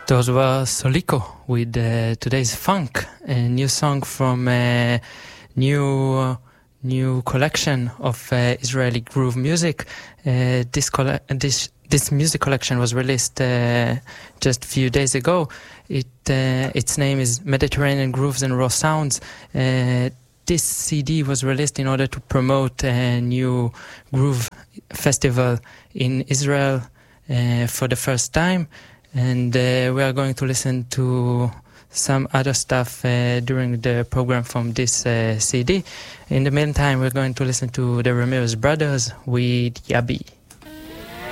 Those were Soliko with Today's Funk, a new song from a new collection of Israeli groove music. This music collection was released just a few days ago. Its name is Mediterranean Grooves and Raw Sounds. This CD was released in order to promote a new groove festival in Israel for the first time. And we are going to listen to some other stuff during the program from this CD. In the meantime, we're going to listen to the Ramirez Brothers with Yabi.